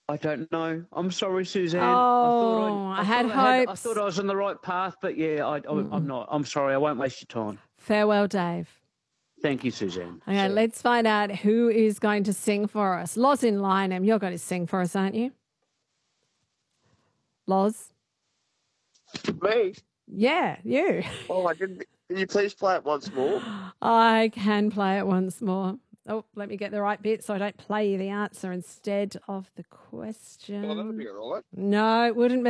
I don't know. I'm sorry, Suzanne. Oh, I had I hopes. thought I was on the right path, but yeah, I'm not. I'm sorry. I won't waste your time. Farewell, Dave. Thank you, Suzanne. Okay, let's find out who is going to sing for us. Loz in Lyneham, you're going to sing for us, aren't you? Loz? Me? Yeah, you. Oh, I didn't. Can you please play it once more? I can play it once more. Oh, let me get the right bit so I don't play you the answer instead of the question. Oh, that'll be all right. No, it wouldn't be.